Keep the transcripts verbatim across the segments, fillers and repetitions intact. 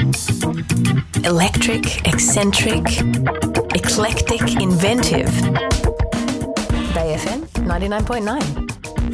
Electric, eccentric, eclectic, inventive. Bay F M ninety-nine point nine.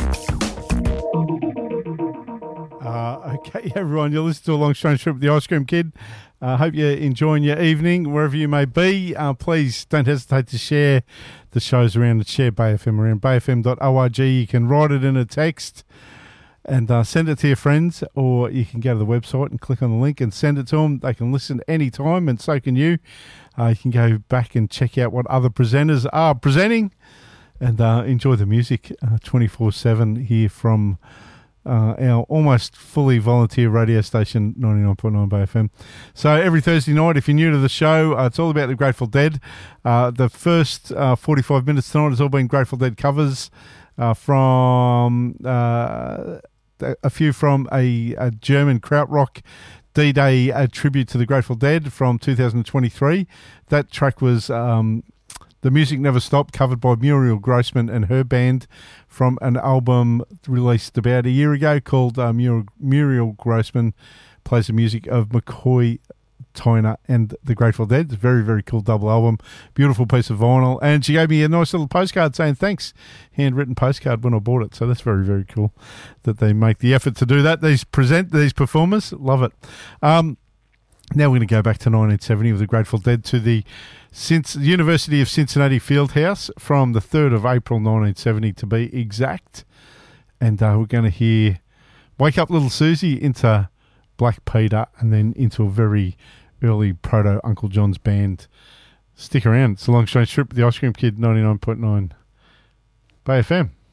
Uh, okay, everyone, you're listening to A Long Strange Trip with the Ice Cream Kid. I uh, hope you're enjoying your evening, wherever you may be. Uh, please don't hesitate to share the shows around and share Bay F M around bay f m dot org. You can write it in a text and uh, send it to your friends, or you can go to the website and click on the link and send it to them. They can listen anytime, and so can you. Uh, you can go back and check out what other presenters are presenting and uh, enjoy the music uh, twenty-four seven here from Uh, our almost fully volunteer radio station, ninety-nine point nine Bay F M. So every Thursday night, if you're new to the show, uh, it's all about the Grateful Dead. Uh, the first uh, forty-five minutes tonight has all been Grateful Dead covers uh, from uh, a few from a, a German krautrock D-Day uh, tribute to the Grateful Dead from two thousand twenty-three. That track was Um, The Music Never Stopped, covered by Muriel Grossman and her band from an album released about a year ago called uh, Muriel, Muriel Grossman Plays the Music of McCoy Tyner and the Grateful Dead. It's a very, very cool double album. Beautiful piece of vinyl. And she gave me a nice little postcard saying thanks, handwritten postcard when I bought it. So that's very, very cool that they make the effort to do that. These present these performers. Love it. Um, now we're going to go back to nineteen seventy with the Grateful Dead to the Since University of Cincinnati Fieldhouse from the third of April nineteen seventy to be exact. And uh, we're going to hear Wake Up Little Susie into Black Peter and then into a very early proto Uncle John's band. Stick around. It's A Long Strange Trip with the Ice Cream Kid, ninety-nine point nine Bay F M.